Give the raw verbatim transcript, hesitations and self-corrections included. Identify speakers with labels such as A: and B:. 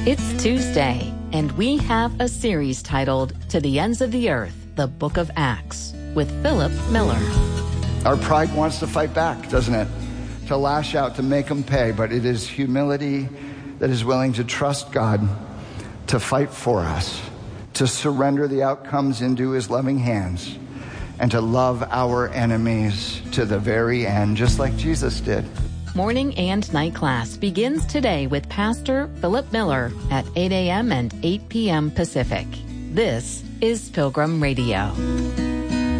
A: It's Tuesday, and we have a series titled To the Ends of the Earth, the Book of Acts, with Philip Miller.
B: Our pride wants to fight back, doesn't it? To lash out, to make them pay. But it is humility that is willing to trust God to fight for us, to surrender the outcomes into his loving hands, and to love our enemies to the very end, just like Jesus did.
A: Morning and night class begins today with Pastor Philip Miller at eight a.m. and eight p.m. Pacific. This is Pilgrim Radio.